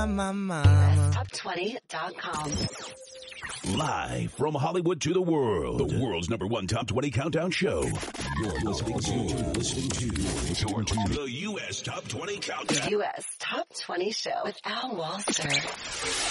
Top20.com. Live from Hollywood to the world, the world's #1 Top 20 Countdown Show. You're listening to the U.S. Top 20 Countdown. U.S. Top 20 Show with Al Walser.